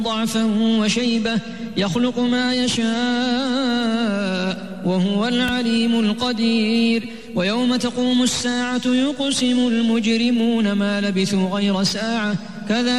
ضعفا وشيبة يخلق ما يشاء وهو العليم القدير ويوم تقوم الساعة يقسم المجرمون ما لبثوا غير ساعة كذلك